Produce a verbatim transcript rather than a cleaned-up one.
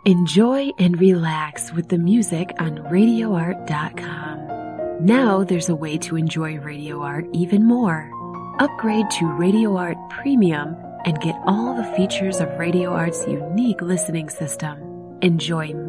Enjoy and relax with the music on radio art dot com. Now there's a way to enjoy Radio Art even more. Upgrade to Radio Art Premium and get all the features of Radio Art's unique listening system. Enjoy